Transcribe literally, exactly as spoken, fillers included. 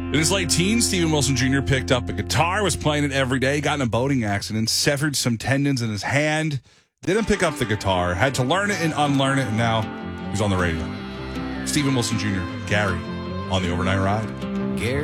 In his late teens, Steven Wilson Junior picked up a guitar, was playing it every day, got in a boating accident, severed some tendons in his hand, didn't pick up the guitar, had to learn it and unlearn it, and now he's on the radio. Steven Wilson Junior, Gary, on the Overnight Ride. Gary.